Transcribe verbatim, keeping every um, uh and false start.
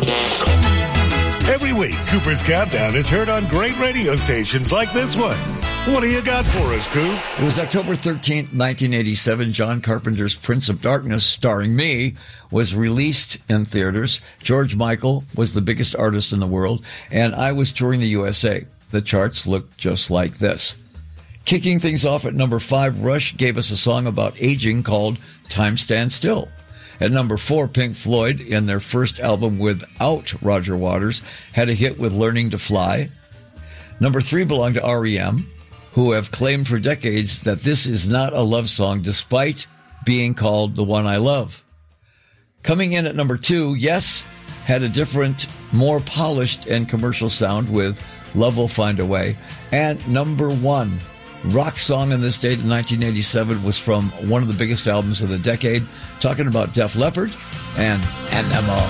Every week, Cooper's Countdown is heard on great radio stations like this one. What do you got for us, Coop? It was October thirteenth, nineteen eighty-seven. John Carpenter's Prince of Darkness, starring me, was released in theaters. George Michael was the biggest artist in the world, and I was touring the U S A. The charts looked just like this. Kicking things off at number five, Rush gave us a song about aging called Time Stands Still. At number four, Pink Floyd, in their first album without Roger Waters, had a hit with Learning to Fly. Number three belonged to R E M, who have claimed for decades that this is not a love song despite being called The One I Love. Coming in at number two, Yes had a different, more polished and commercial sound with Love Will Find a Way. And number one, rock song in this date in nineteen eighty-seven was from one of the biggest albums of the decade, talking about Def Leppard and Animal.